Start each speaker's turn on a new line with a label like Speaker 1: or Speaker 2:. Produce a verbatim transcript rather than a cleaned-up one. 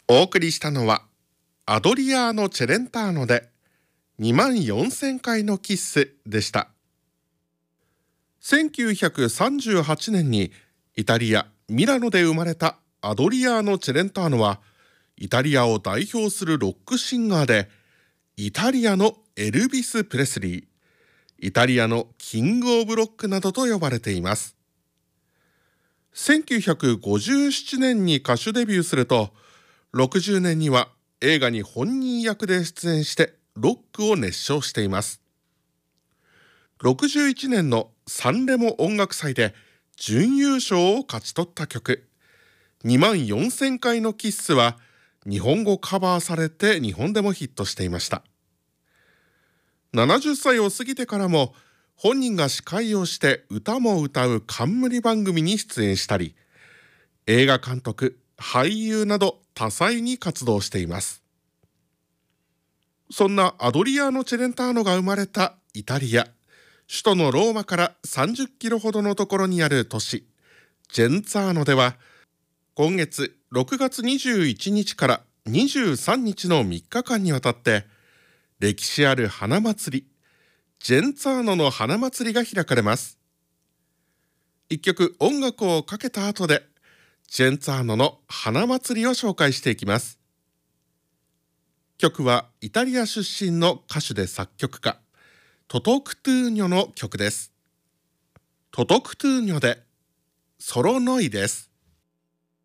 Speaker 1: お送りしたのはアドリアーノ・チェレンターノでにまんよんせんかいのキッスでした。せんきゅうひゃくさんじゅうはちねんにイタリア・ミラノで生まれたアドリアーノ・チェレンターノはイタリアを代表するロックシンガーで、イタリアのエルビス・プレスリー、イタリアのキング・オブ・ロックなどと呼ばれています。せんきゅうひゃくごじゅうななねんに歌手デビューすると、ろくじゅうねんには映画に本人役で出演してロックを熱唱しています。ろくじゅういちねんのサンレモ音楽祭で準優勝を勝ち取った曲、にまんよんせんかいのキッスは日本語カバーされて日本でもヒットしていました。ななじゅっさいを過ぎてからも本人が司会をして歌も歌う冠番組に出演したり、映画監督、俳優など多彩に活動しています。そんなアドリアーノ・チェレンターノが生まれたイタリア、首都のローマからさんじゅっキロほどのところにある都市ジェンツァーノでは、今月ろくがつにじゅういちにちからにじゅうさんにちのみっかかんにわたって歴史ある花祭り、ジェンツァーノの花祭りが開かれます。一曲音楽をかけた後でジェンツァーノの花祭りを紹介していきます。曲はイタリア出身の歌手で作曲家トトクトゥーニョの曲です。トトクトゥーニョでソロノイです。